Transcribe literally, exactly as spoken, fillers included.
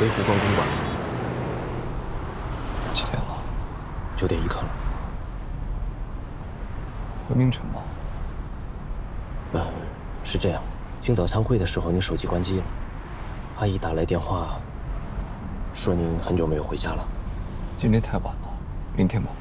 回湖光宾馆。 几点了？ 九点一刻了。 回明晨吗？ 嗯，是这样。清早参会的时候，你手机关机了。阿姨打来电话，说您很久没有回家了。 今天太晚了，明天吧。